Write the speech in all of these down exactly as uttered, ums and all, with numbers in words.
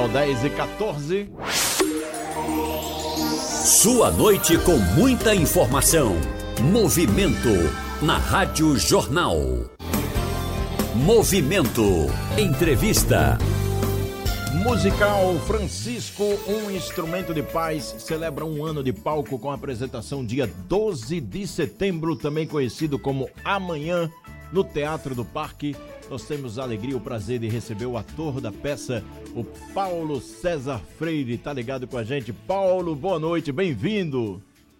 Jornal dez e quatorze. Sua noite com muita informação. Movimento na Rádio Jornal. Movimento. Entrevista. Musical Francisco, um instrumento de paz, celebra um ano de palco com a apresentação dia doze de setembro, também conhecido como Amanhã, no Teatro do Parque. Nós temos a alegria e o prazer de receber o ator da peça, o Paulo César Freire. Tá ligado com a gente? Paulo, boa noite, bem-vindo.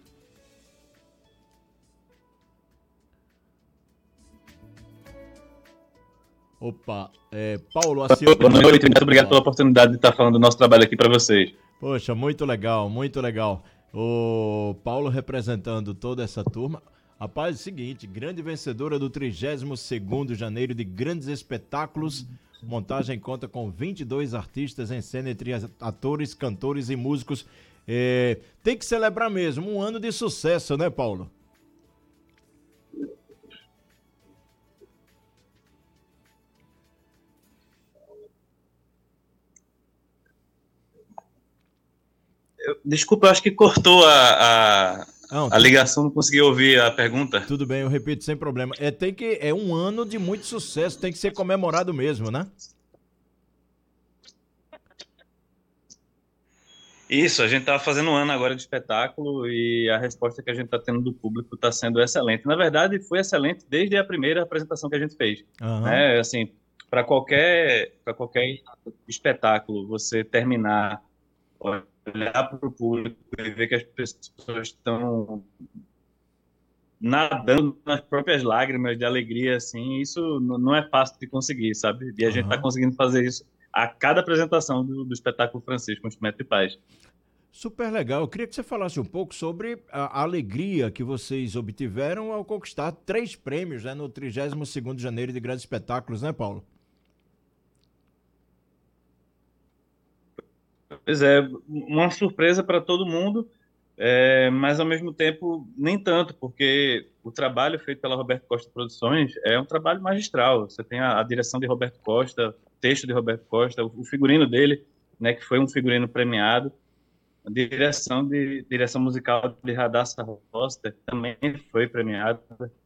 Opa, é, Paulo... Assim, boa noite, muito obrigado pela oportunidade de estar falando do nosso trabalho aqui para vocês. Poxa, muito legal, muito legal. O Paulo representando toda essa turma. Rapaz, é o seguinte, grande vencedora do trigésimo segundo Janeiro de Grandes Espetáculos. Montagem conta com vinte e dois artistas em cena, entre atores, cantores e músicos. É, tem que celebrar mesmo, um ano de sucesso, né, Paulo? Eu, desculpa, eu acho que cortou a... a... Não, a ligação, não consegui ouvir a pergunta. Tudo bem, eu repito sem problema. É, tem que, é um ano de muito sucesso, tem que ser comemorado mesmo, né? Isso, a gente está fazendo um ano agora de espetáculo e a resposta que a gente está tendo do público está sendo excelente. Na verdade, foi excelente desde a primeira apresentação que a gente fez. Uhum. Né? Assim, para qualquer, para qualquer espetáculo, você terminar, olhar para o público e ver que as pessoas estão nadando nas próprias lágrimas de alegria, assim, isso não é fácil de conseguir, sabe? E a uhum. gente está conseguindo fazer isso a cada apresentação do, do espetáculo Francisco, um Instrumento de Paz. Super legal. Eu queria que você falasse um pouco sobre a alegria que vocês obtiveram ao conquistar três prêmios, né, no trigésimo segundo Janeiro de Grandes Espetáculos, né, Paulo? Pois é, uma surpresa para todo mundo, é, mas ao mesmo tempo nem tanto, porque o trabalho feito pela Roberto Costa Produções é um trabalho magistral. Você tem a, a direção de Roberto Costa, o texto de Roberto Costa, o, o figurino dele, né, que foi um figurino premiado, a direção, de, direção musical de Radassa Rosta, que também foi premiada.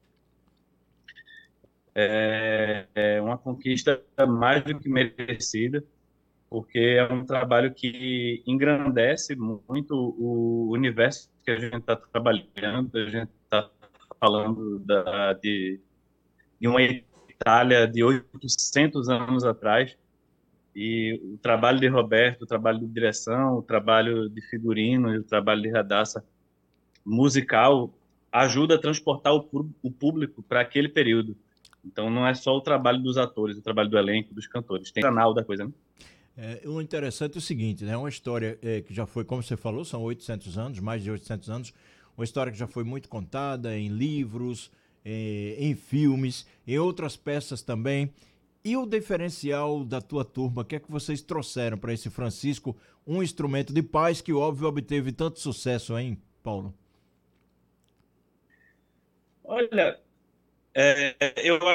É, é uma conquista mais do que merecida, porque é um trabalho que engrandece muito o universo que a gente está trabalhando. A gente está falando da, de, de uma Itália de oitocentos anos atrás, e o trabalho de Roberto, o trabalho de direção, o trabalho de figurino e o trabalho de Radassa musical ajuda a transportar o, o público para aquele período. Então não é só o trabalho dos atores, o trabalho do elenco, dos cantores, tem o canal da coisa, né? É, o interessante é o seguinte, né? Uma história é, que já foi, como você falou, são oitocentos anos, mais de oitocentos anos, uma história que já foi muito contada em livros, é, em filmes, em outras peças também. E o diferencial da tua turma, o que é que vocês trouxeram para esse Francisco, um instrumento de paz que, óbvio, obteve tanto sucesso, hein, Paulo? Olha, é, eu